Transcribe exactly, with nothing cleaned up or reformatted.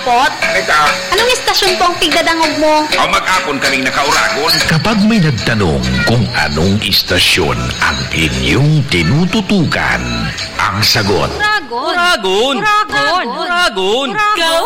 Apot? Eka. Anong istasyon po ang pigdadangog mo? O mag-akon kaming nakauragon. Kapag may nagtanong kung anong istasyon ang inyong tinututukan, ang sagot, Uragon. Uragon! Uragon. Uragon! Uragon.